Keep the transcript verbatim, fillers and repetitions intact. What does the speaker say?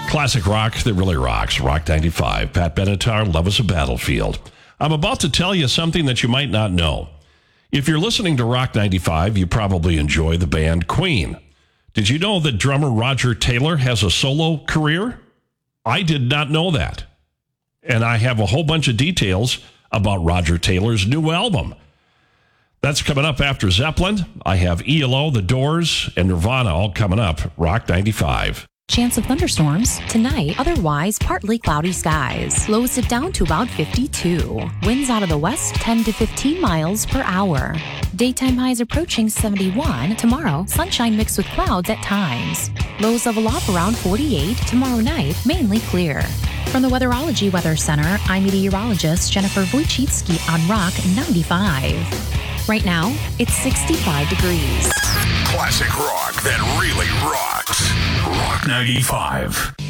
Classic rock that really rocks. Rock ninety-five. Pat Benatar, Love is a Battlefield. I'm about to tell you something that you might not know. If you're listening to Rock ninety-five, you probably enjoy the band Queen. Did you know that drummer Roger Taylor has a solo career? I did not know that. And I have a whole bunch of details about Roger Taylor's new album. That's coming up after Zeppelin. I have E L O, The Doors, and Nirvana all coming up. Rock ninety-five. Chance of thunderstorms tonight, otherwise partly cloudy skies. Lows it down to about fifty-two. Winds out of the west ten to fifteen miles per hour. Daytime highs approaching seventy-one. Tomorrow, sunshine mixed with clouds at times. Lows level off around forty-eight. Tomorrow night, mainly clear. From the Weatherology Weather Center, I'm meteorologist Jennifer Wojcicki on Rock ninety-five. Right now, it's sixty-five degrees. Classic rock that really rocks. Rock ninety-five.